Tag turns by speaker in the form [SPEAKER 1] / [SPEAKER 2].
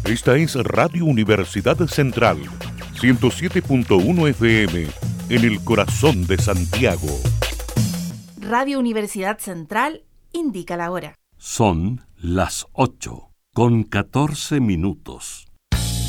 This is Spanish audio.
[SPEAKER 1] Esta es Radio Universidad Central, 107.1 FM, en el corazón de Santiago.
[SPEAKER 2] Radio Universidad Central indica la hora.
[SPEAKER 3] Son las 8:14.